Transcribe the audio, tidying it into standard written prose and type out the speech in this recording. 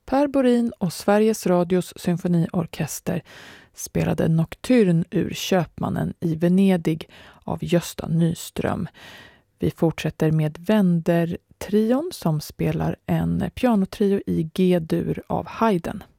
Per Borin och Sveriges Radios symfoniorkester spelade Nocturne ur Köpmannen i Venedig av Gösta Nyström. Vi fortsätter med Wender-trion som spelar en pianotrio i G-dur av Haydn.